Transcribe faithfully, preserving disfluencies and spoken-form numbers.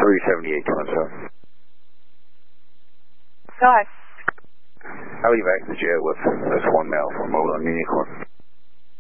three seventy-eight twenty-seven. Go ahead. I leave back the jet with this one male from Moline Unicorn.